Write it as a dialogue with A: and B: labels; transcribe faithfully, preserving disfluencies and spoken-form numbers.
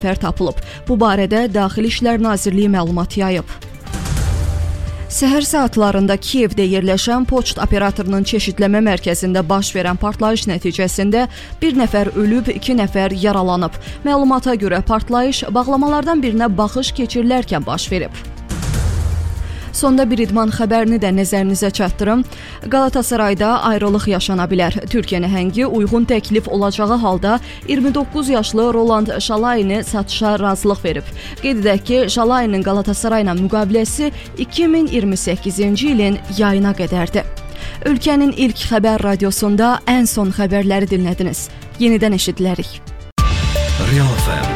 A: tapılıb. Bu barədə Daxili İşlər Nazirliyi məlumat yayıb. Səhər saatlarında Kiyevdə yerləşən poçt operatorunun çeşidləmə mərkəzində baş verən partlayış nəticəsində bir nəfər ölüb, iki nəfər yaralanıb. Məlumata görə partlayış bağlamalardan birinə baxış keçirilərkən baş verib. Sonda bir idman xəbərini də nəzərinizə çatdırım. Qalatasarayda ayrılıq yaşana bilər. Türkiyə nəhəngi uyğun təklif olacağı halda iyirmi doqquz yaşlı Roland Şalayini satışa razılıq verib. Qeyd edək ki, Şalayinin Galatasaray ilə müqaviləsi iki min iyirmi səkkizinci ilin yayına qədərdir. Ölkənin ilk xəbər radiosunda ən son xəbərləri dinlədiniz. Yenidən eşidilərik.
B: Real F M